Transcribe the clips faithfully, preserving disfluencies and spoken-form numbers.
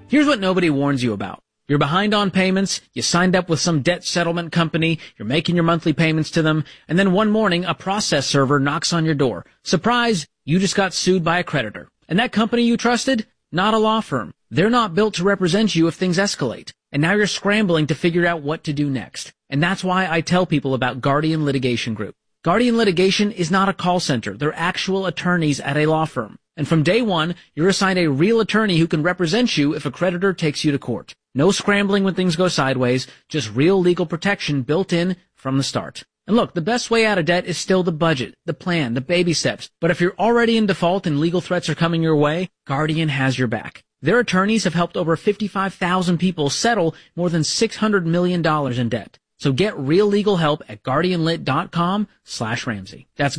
Here's what nobody warns you about. You're behind on payments, you signed up with some debt settlement company, you're making your monthly payments to them, and then one morning a process server knocks on your door. Surprise, you just got sued by a creditor. And that company you trusted? Not a law firm. They're not built to represent you if things escalate. And now you're scrambling to figure out what to do next. And that's why I tell people about Guardian Litigation Group. Guardian Litigation is not a call center. They're actual attorneys at a law firm. And from day one, you're assigned a real attorney who can represent you if a creditor takes you to court. No scrambling when things go sideways, just real legal protection built in from the start. And look, the best way out of debt is still the budget, the plan, the baby steps. But if you're already in default and legal threats are coming your way, Guardian has your back. Their attorneys have helped over fifty-five thousand people settle more than six hundred million dollars in debt. So get real legal help at guardianlit.com slash Ramsey. That's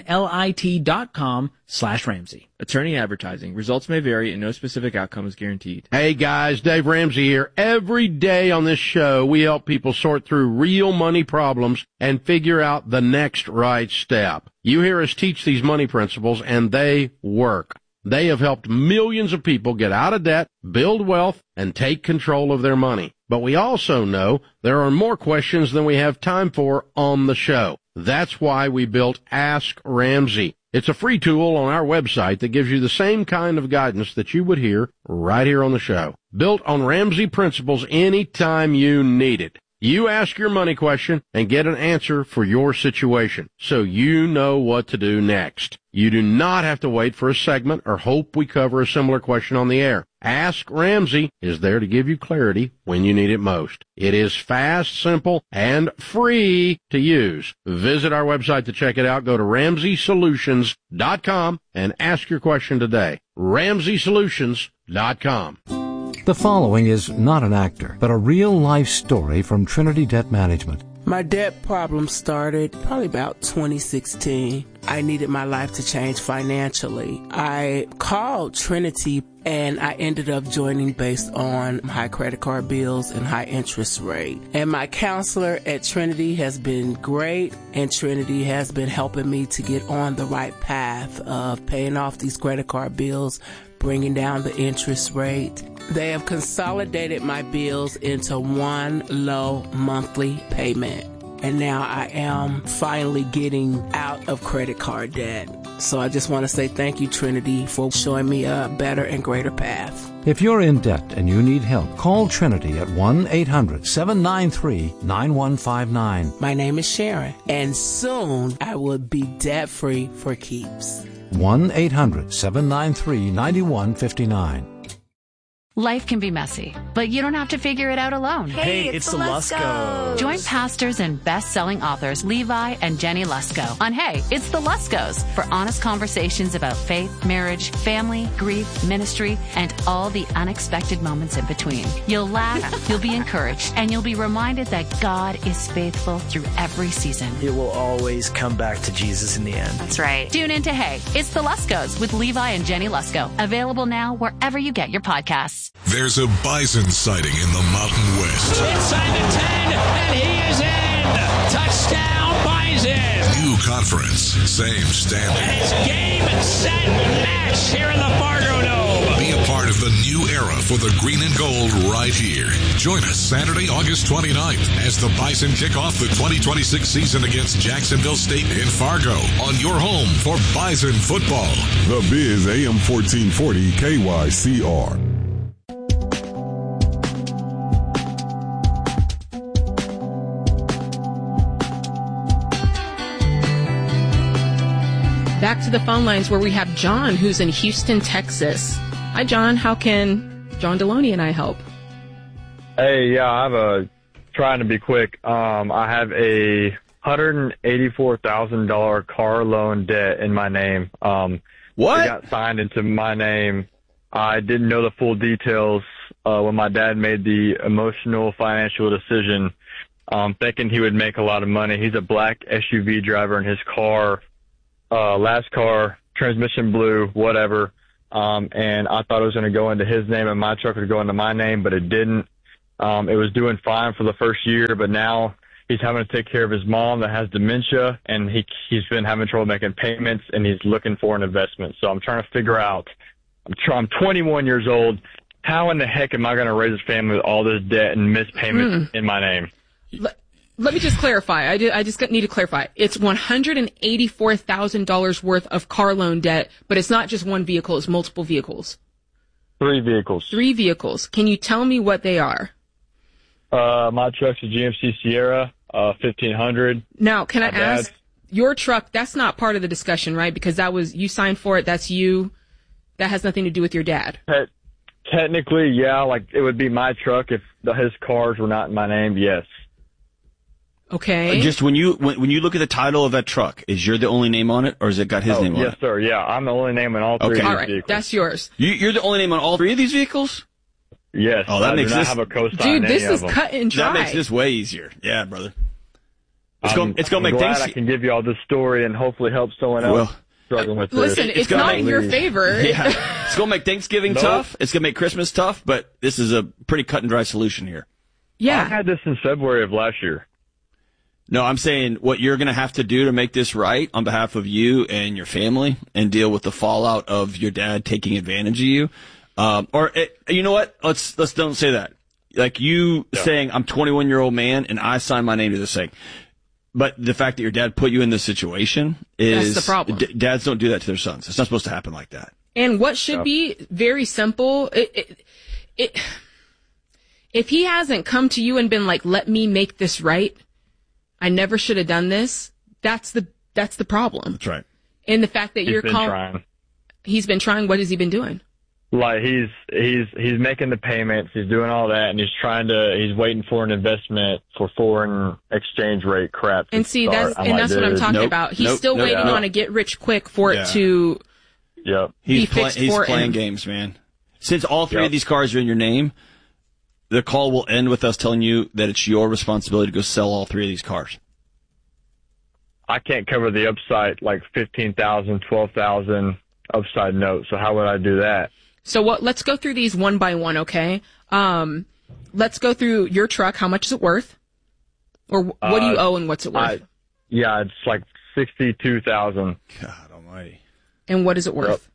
guardianlit.com slash Ramsey. Attorney advertising. Results may vary and no specific outcome is guaranteed. Hey guys, Dave Ramsey here. Every day on this show, we help people sort through real money problems and figure out the next right step. You hear us teach these money principles and they work. They have helped millions of people get out of debt, build wealth, and take control of their money. But we also know there are more questions than we have time for on the show. That's why we built Ask Ramsey. It's a free tool on our website that gives you the same kind of guidance that you would hear right here on the show. Built on Ramsey principles anytime you need it. You ask your money question and get an answer for your situation, so you know what to do next. You do not have to wait for a segment or hope we cover a similar question on the air. Ask Ramsey is there to give you clarity when you need it most. It is fast, simple, and free to use. Visit our website to check it out. Go to ramsey solutions dot com and ask your question today. ramsey solutions dot com. The following is not an actor, but a real-life story from Trinity Debt Management. My debt problem started probably about twenty sixteen. I needed my life to change financially. I called Trinity and I ended up joining based on high credit card bills and high interest rate. And my counselor at Trinity has been great, and Trinity has been helping me to get on the right path of paying off these credit card bills, bringing down the interest rate. They have consolidated my bills into one low monthly payment. And now I am finally getting out of credit card debt. So I just want to say thank you, Trinity, for showing me a better and greater path. If you're in debt and you need help, call Trinity at one eight hundred seven nine three nine one five nine. My name is Sharon, and soon I will be debt-free for keeps. one eight hundred seven nine three nine one five nine. Life can be messy, but you don't have to figure it out alone. Hey, it's, it's the Luskos. Join pastors and best-selling authors Levi and Jenny Lusko on Hey, It's the Luskos for honest conversations about faith, marriage, family, grief, ministry, and all the unexpected moments in between. You'll laugh, you'll be encouraged, and you'll be reminded that God is faithful through every season. It will always come back to Jesus in the end. That's right. Tune in to Hey, It's the Luskos with Levi and Jenny Lusko. Available now wherever you get your podcasts. There's a bison sighting in the Mountain West. Inside the ten, and he is in. Touchdown, Bison. New conference, same standing. And it's game, set, match here in the Fargo Dome. Be a part of the new era for the green and gold right here. Join us Saturday, August twenty-ninth as the Bison kick off the twenty twenty-six season against Jacksonville State in Fargo on your home for Bison football. The Biz A M fourteen forty K Y C R. Back to the phone lines where we have John, who's in Houston, Texas. Hi, John. How can John Deloney and I help? Hey, yeah, I have a, trying to be quick. Um, I have a one hundred eighty-four thousand dollars car loan debt in my name. Um, what? It got signed into my name. I didn't know the full details uh, when my dad made the emotional financial decision, um, thinking he would make a lot of money. He's a black S U V driver, and his car Uh, last car, transmission blew, whatever. Um, and I thought it was going to go into his name and my truck would go into my name, but it didn't. Um, it was doing fine for the first year, but now he's having to take care of his mom that has dementia, and he, he's been having trouble making payments, and he's looking for an investment. So I'm trying to figure out, I'm, try, I'm twenty-one years old. how in the heck am I going to raise a family with all this debt and missed payments Mm. in my name? Let, let me just clarify. I, did, I just got, need to clarify. It's one hundred eighty-four thousand dollars worth of car loan debt, but it's not just one vehicle. It's multiple vehicles. Three vehicles. Three vehicles. Can you tell me what they are? Uh, my truck's a G M C Sierra, uh, fifteen hundred. Now, can I My ask, dad's- your truck, that's not part of the discussion, right? Because that was, you signed for it, that's you. That has nothing to do with your dad. Te- technically, yeah, like it would be my truck if the, his cars were not in my name, yes. Okay. Just when you when, when you look at the title of that truck, is your the only name on it, or has it got his oh, name on yes, it? sir, yeah. I'm the only name in all three Okay. of All these right, vehicles. that's yours. You, you're the only name on all three of these vehicles? Yes. Oh, that I makes do not this have a co-sign Dude, in this any is of them. cut and dry. That makes this way easier. Yeah, brother. It's I'm, going it's going to I'm make glad things I can give you all this story and hopefully help someone else Well, struggling with Listen, this. it's, gonna not make- in your favor. Yeah. It's going to make Thanksgiving Nope. tough. It's going to make Christmas tough, but this is a pretty cut and dry solution here. Yeah. I had this in February of last year. No, I'm saying what you're going to have to do to make this right on behalf of you and your family and deal with the fallout of your dad taking advantage of you. Um, or it, you know what? Let's let's don't say that. Like you Yeah. saying I'm a twenty-one year old man and I signed my name to this thing. But the fact that your dad put you in this situation is That's the problem. D- dads don't do that to their sons. It's not supposed to happen like that. And what should Yeah. be very simple, it, it, it, if he hasn't come to you and been like, let me make this right, I never should have done this, that's the, that's the problem. That's right. And the fact that He's you're been calling, trying. he's been trying, what has he been doing? Like he's he's he's making the payments, he's doing all that, and he's trying to he's waiting for an investment for foreign exchange rate crap. to And see, start. that's, I'm and like, that's what I'm dude, talking Nope. about. He's Nope. still Nope. waiting Yeah. on a get rich quick for Yeah. it to, Yep. He's, Be play, fixed he's for playing him. games, man. Since all three Yep. of these cars are in your name, the call will end with us telling you that it's your responsibility to go sell all three of these cars. I can't cover the upside like fifteen thousand, twelve thousand upside note. So how would I do that? so what, let's go through these one by one, okay? Um, let's go through your truck. How much is it worth? Or wh- what do you Uh, owe and what's it worth? I, yeah, it's like sixty-two thousand. God almighty. And what is it worth?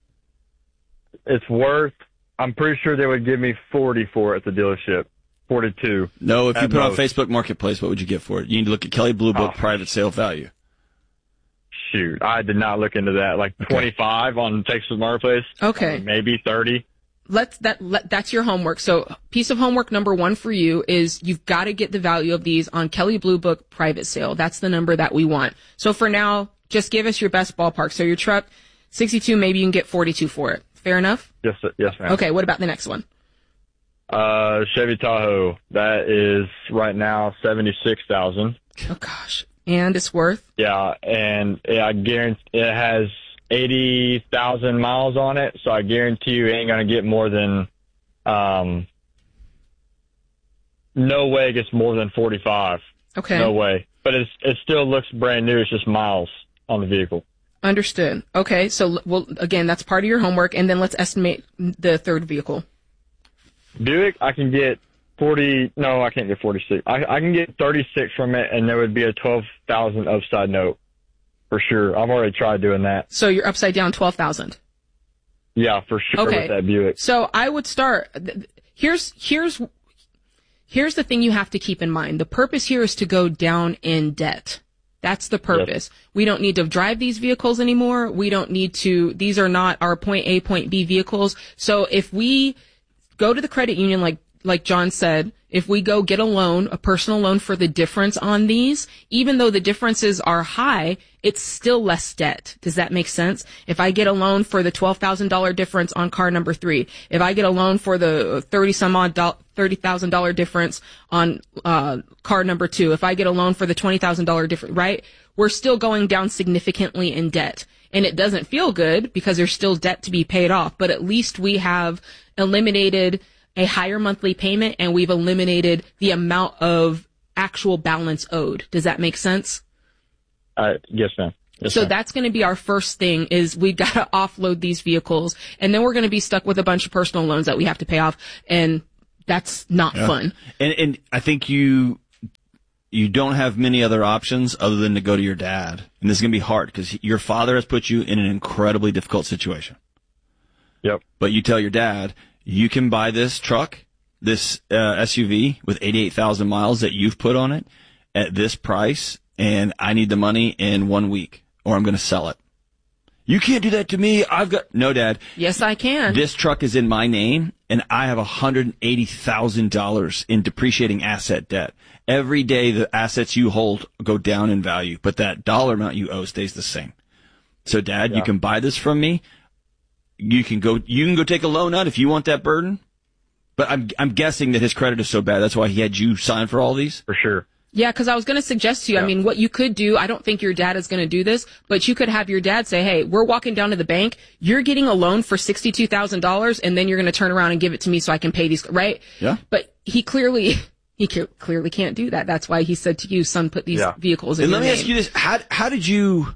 It's worth. I'm pretty sure they would give me forty for it at the dealership. Forty-two. No, if you At put it on most. Facebook Marketplace, what would you get for it? You need to look at Kelly Blue Book Oh. private sale value. Shoot, I did not look into that. Like twenty-five on Texas Marketplace. Okay. Maybe thirty. Let's that let, that's your homework. So piece of homework number one for you is you've got to get the value of these on Kelly Blue Book private sale. That's the number that we want. So for now, just give us your best ballpark. So your truck, sixty-two, maybe you can get forty-two for it. Fair enough? Yes, yes, ma'am. Okay. What about the next one? Uh, Chevy Tahoe. That is right now seventy-six thousand. Oh gosh. And it's worth? Yeah, and yeah, I guarantee it has eighty thousand miles on it, so I guarantee you it ain't gonna get more than, um, no way it gets more than forty-five. Okay. No way. But it's it still looks brand new. It's just miles on the vehicle. Understood. Okay. So well, again, that's part of your homework. And then let's estimate the third vehicle. Buick, I can get forty. No, I can't get forty-six. I I can get thirty-six from it, and there would be a twelve thousand upside note for sure. I've already tried doing that. So you're upside down twelve thousand. Yeah, for sure Okay. with that Buick. So I would start. th- th- Here's here's here's the thing you have to keep in mind. The purpose here is to go down in debt. That's the purpose. We don't need to drive these vehicles anymore. We don't need to. These are not our point A, point B vehicles. So if we go to the credit union, like like John said, if we go get a loan, a personal loan for the difference on these, even though the differences are high, it's still less debt. Does that make sense? If I get a loan for the twelve thousand dollars difference on car number three, if I get a loan for the thirty some odd thirty thousand dollars difference on uh car number two, if I get a loan for the twenty thousand dollars difference, right? We're still going down significantly in debt. And it doesn't feel good because there's still debt to be paid off, but at least we have eliminated a higher monthly payment and we've eliminated the amount of actual balance owed. Does that make sense? Uh, yes, ma'am. Yes, so ma'am. that's going to be our first thing is we got to offload these vehicles and then we're going to be stuck with a bunch of personal loans that we have to pay off. And that's not Yeah. fun. And and I think you you don't have many other options other than to go to your dad. And this is going to be hard because your father has put you in an incredibly difficult situation. Yep. But you tell your dad, you can buy this truck, this uh, S U V with eighty-eight thousand miles that you've put on it at this price, and I need the money in one week, or I'm going to sell it. You can't do that to me. I've got no, Dad. Yes, I can. This truck is in my name, and I have one hundred eighty thousand dollars in depreciating asset debt. Every day, the assets you hold go down in value, but that dollar amount you owe stays the same. So, Dad, yeah. you can buy this from me. You can go. You can go take a loan out if you want that burden. But I'm I'm guessing that his credit is so bad that's why he had you sign for all these. For sure. Yeah, because I was going to suggest to you, yeah. I mean, what you could do, I don't think your dad is going to do this, but you could have your dad say, hey, we're walking down to the bank, you're getting a loan for sixty-two thousand dollars, and then you're going to turn around and give it to me so I can pay these, right? Yeah. But he clearly, he clearly can't do that. That's why he said to you, son, put these yeah. vehicles in and your name. And let me ask you this, how, how did you,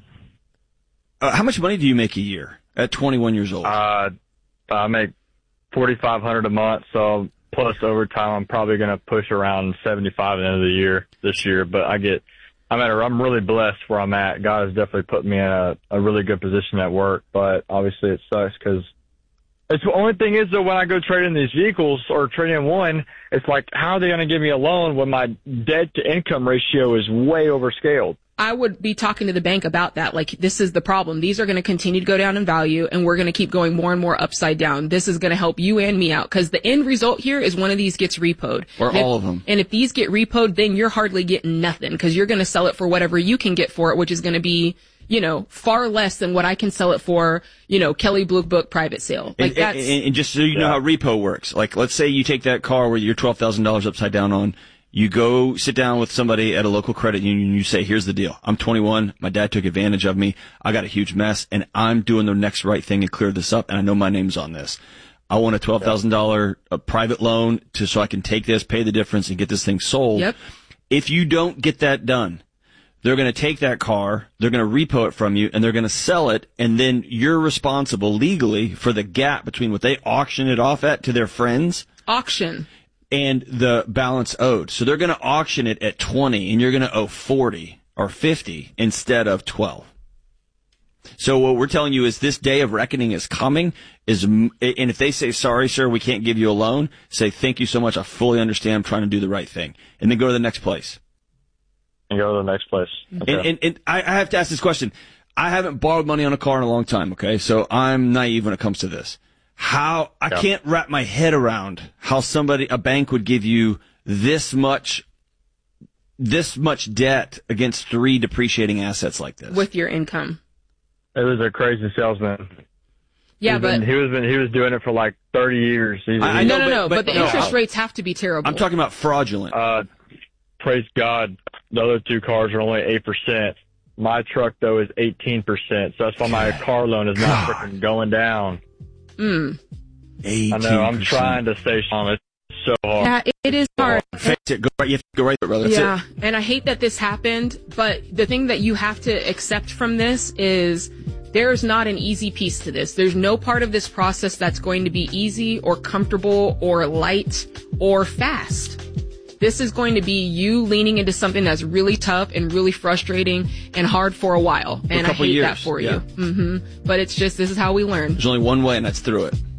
uh, how much money do you make a year at twenty-one years old? Uh, I make forty-five hundred dollars a month, so plus overtime, I'm probably going to push around seventy-five at the end of the year this year. But I get, I'm at, a, I'm really blessed where I'm at. God has definitely put me in a, a really good position at work. But obviously, it sucks because it's the only thing is though when I go trade in these vehicles or trade in one, it's like how are they going to give me a loan when my debt to income ratio is way overscaled? I would be talking to the bank about that. Like, this is the problem. These are going to continue to go down in value, and we're going to keep going more and more upside down. This is going to help you and me out, because the end result here is one of these gets repoed. Or and all if, of them. And if these get repoed, then you're hardly getting nothing, because you're going to sell it for whatever you can get for it, which is going to be, you know, far less than what I can sell it for, you know, Kelley Blue Book private sale. Like, and, that's... And, and just so you know yeah. how repo works, like, let's say you take that car where you're twelve thousand dollars upside down on, you go sit down with somebody at a local credit union and you say, here's the deal. I'm twenty-one. My dad took advantage of me. I got a huge mess and I'm doing the next right thing and clear this up. And I know my name's on this. I want a twelve thousand dollars a private loan to, so I can take this, pay the difference and get this thing sold. Yep. If you don't get that done, they're going to take that car, they're going to repo it from you, and they're going to sell it, and then you're responsible legally for the gap between what they auction it off at to their friends. Auction. And the balance owed. So they're going to auction it at twenty, and you're going to owe forty or fifty instead of twelve. So what we're telling you is this day of reckoning is coming. Is and if they say, sorry, sir, we can't give you a loan, say, thank you so much. I fully understand. I'm trying to do the right thing. And then go to the next place. And go to the next place. Okay. And, and, and I, I have to ask this question. I haven't borrowed money on a car in a long time, okay? So I'm naive when it comes to this. How, I yeah. can't wrap my head around how somebody, a bank would give you this much, this much debt against three depreciating assets like this. With your income. It was a crazy salesman. Yeah, He's but been, he was been, he was doing it for like thirty years. He's, I, I he's, know, no, no, no, but, but, but the no, interest I'll, rates have to be terrible. I'm talking about fraudulent. Uh, praise God, the other two cars are only eight percent. My truck though is eighteen percent. So that's why my car loan is not freaking going down. Mm. I know, I'm trying to stay strong. It's so hard. Yeah, it is hard. Face it. Go right, you have to go right there, brother. That's yeah, it. And I hate that this happened, but the thing that you have to accept from this is there's not an easy piece to this. There's no part of this process that's going to be easy or comfortable or light or fast. This is going to be you leaning into something that's really tough and really frustrating and hard for a while. For and a I hate years. that for yeah. you. Mm-hmm. But it's just, this is how we learn. There's only one way, and that's through it.